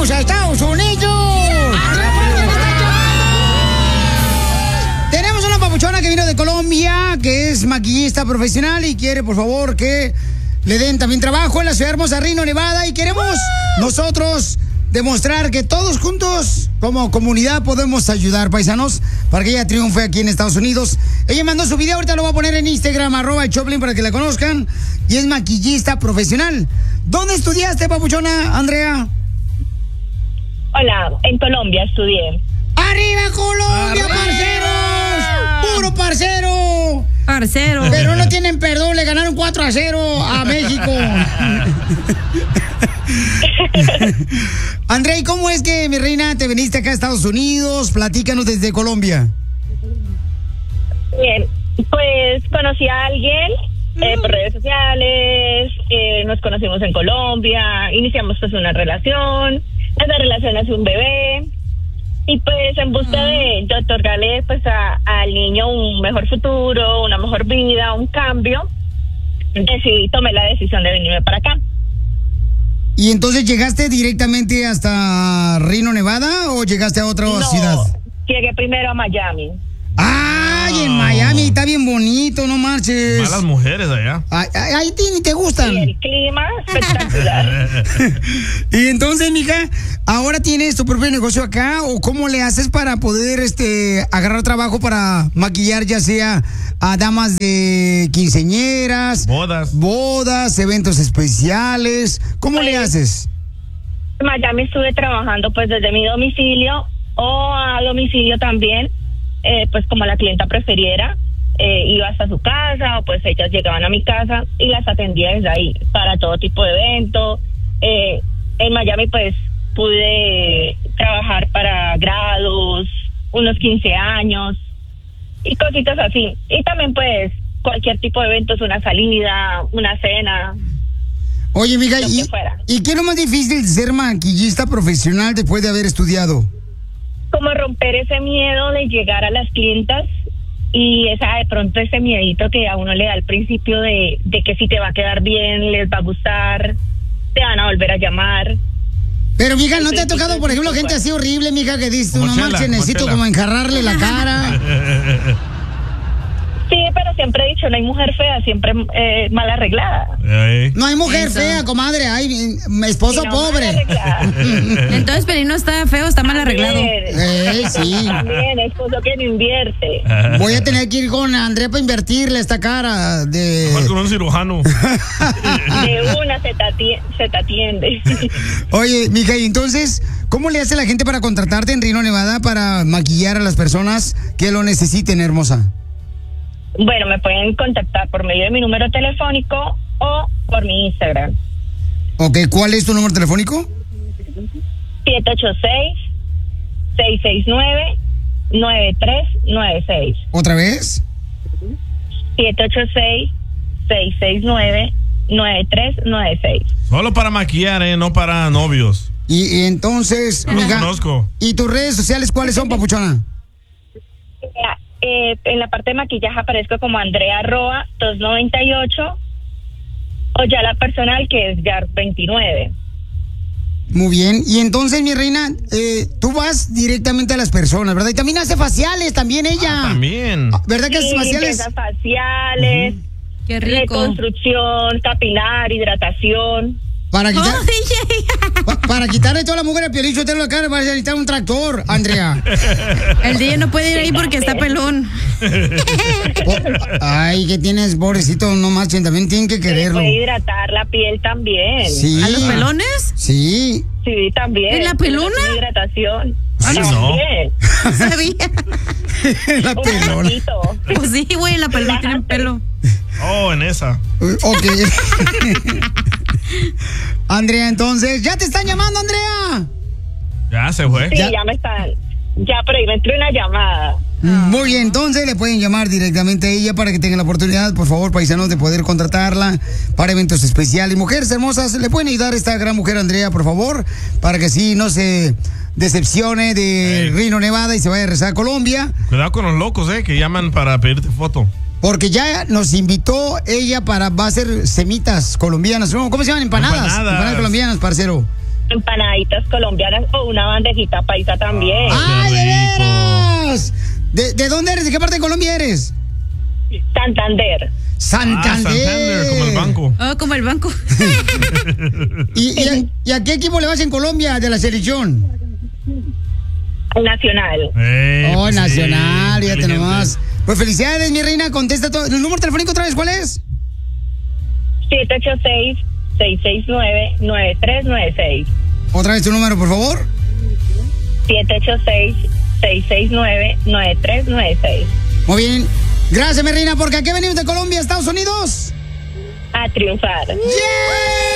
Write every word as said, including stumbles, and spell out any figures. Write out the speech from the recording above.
¡Vamos a Estados Unidos! Tenemos una papuchona que vino de Colombia, que es maquillista profesional y quiere, por favor, que le den también trabajo en la ciudad hermosa Reno, Nevada. Y queremos nosotros demostrar que todos juntos, como comunidad, podemos ayudar, paisanos, para que ella triunfe aquí en Estados Unidos. Ella mandó su video, ahorita lo va a poner en Instagram, arroba el Choplin, para que la conozcan. Y es maquillista profesional. ¿Dónde estudiaste, papuchona, Andrea? Hola, en Colombia estudié. ¡Arriba Colombia, ¡arriba, parceros! ¡Puro parcero! Parcero. Pero no tienen perdón, le ganaron cuatro a cero a México. Andrea, ¿y cómo es que, mi reina, te viniste acá a Estados Unidos? Platícanos desde Colombia. Bien, pues conocí a alguien eh, por redes sociales, eh, nos conocimos en Colombia, iniciamos pues una relación, esa relación nació un bebé. Y pues en busca de, de otorgarle pues a, al niño un mejor futuro, una mejor vida, un cambio, decidí, tomé la decisión de venirme para acá. ¿Y entonces llegaste directamente hasta Reno, Nevada, o llegaste a otra no, ciudad? Llegué primero a Miami. ¡Ay, en Miami! Está bien bonito, no marches. Malas mujeres allá. Ay, ay, ay, ni te gustan. Y el clima espectacular. Y entonces, mija, ¿ahora tienes tu propio negocio acá? ¿O cómo le haces para poder este agarrar trabajo para maquillar, ya sea a damas de quinceañeras, bodas, bodas, eventos especiales? ¿Cómo pues, le haces? En Miami estuve trabajando pues desde mi domicilio o a domicilio también. Eh, pues como la clienta prefiriera, eh, iba hasta su casa o pues ellas llegaban a mi casa y las atendía desde ahí para todo tipo de evento. Eh, en Miami pues pude trabajar para grados, unos quince años y cositas así. Y también pues cualquier tipo de eventos, una salida, una cena. Oye, amiga, ¿y, ¿y qué es lo más difícil de ser maquillista profesional después de haber estudiado? Como romper ese miedo de llegar a las clientas y esa de pronto ese miedito que a uno le da al principio de, de que si te va a quedar bien, les va a gustar, te van a volver a llamar. Pero, mija, ¿no te ha tocado, por ejemplo, gente así horrible, mija, que dice, no marches, necesito como enjarrarle la cara? Sí, pero siempre he dicho, no hay mujer fea, siempre eh, mal arreglada. Ay. No hay mujer Eso. fea, comadre, hay mi esposo sí, no, pobre. Entonces, pero no está feo, está mal arreglado. Eh, sí. También, esposo que no invierte. Voy a tener que ir con Andrea para invertirle esta cara de... Mejor con un cirujano. De una se te, atiende, se te atiende. Oye, mija, y entonces, ¿cómo le hace la gente para contratarte en Reno, Nevada para maquillar a las personas que lo necesiten, hermosa? Bueno, me pueden contactar por medio de mi número telefónico o por mi Instagram. Ok, ¿cuál es tu número telefónico? siete ocho seis, seis seis nueve, nueve tres nueve seis. ¿Otra vez? siete ocho seis, seis seis nueve, nueve tres nueve seis. Solo para maquillar, ¿eh? No para novios. Y, y entonces, no mija, conozco. ¿Y tus redes sociales cuáles son, papuchona? Eh, en la parte de maquillaje aparezco como Andrea Roa doscientos noventa y ocho o ya la personal que es Yar veintinueve. Muy bien, y entonces, mi reina, eh, tú vas directamente a las personas, ¿verdad? Y también hace faciales, también ella. Ah, también. ¿Verdad que sí, hace faciales? faciales, uh-huh. Qué rico. Reconstrucción, capilar, hidratación. Para quitar, oh, D J. pa, para quitarle toda la mujer al piolín, te lo acá, vas a necesitar un tractor, Andrea. El D J no puede ir ahí porque está pelón. Oh, ay, que tienes, pobrecito, no marchen, también tienen que quererlo. Se puede hidratar la piel también. Sí. ¿A los pelones? Sí. Sí, también. ¿En la pelona? Hidratación. Sí, no. No sabía. La pelona. Pues sí, güey, en la pelona tienen pelo. Oh, en esa. Ok. Andrea, entonces, ¿ya te están llamando, Andrea? Ya se fue. Sí, ya, ya me están. Ya, pero ahí me entró una llamada. Muy bien, entonces le pueden llamar directamente a ella para que tengan la oportunidad, por favor, paisanos, de poder contratarla para eventos especiales. Mujeres hermosas, ¿le pueden ayudar a esta gran mujer, Andrea, por favor? Para que sí no se decepcione de Reno, Nevada y se vaya a regresar a Colombia. Cuidado con los locos, eh, que llaman para pedirte foto. Porque ya nos invitó ella para, va a hacer semitas colombianas. ¿Cómo se llaman? Empanadas. Empanadas. Empanadas colombianas, parcero. empanaditas colombianas o una bandejita paisa también. ¡Ay, de rico. veras! ¿De, ¿De dónde eres? ¿De qué parte de Colombia eres? Santander. Santander. Ah, Santander, como el banco. Oh, como el banco. ¿Y, y, a, ¿Y a qué equipo le vas en Colombia de la selección? Nacional. Ey, Oh, pues sí, Nacional, fíjate inteligente. nomás. Pues felicidades, mi reina, contesta todo. ¿El número telefónico otra vez cuál es? siete ocho seis, seis seis nueve, nueve tres nueve seis. Otra vez tu número, por favor. siete ocho seis, seis seis nueve, nueve tres nueve seis. Muy bien. Gracias, mi reina, porque aquí venimos de Colombia, Estados Unidos. A triunfar. ¡Yeah!